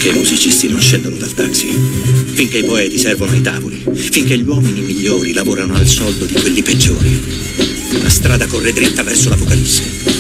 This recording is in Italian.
finché i musicisti non scendono dal taxi, finché i poeti servono ai tavoli, finché gli uomini migliori lavorano al soldo di quelli peggiori. La strada corre dritta verso l'Apocalisse.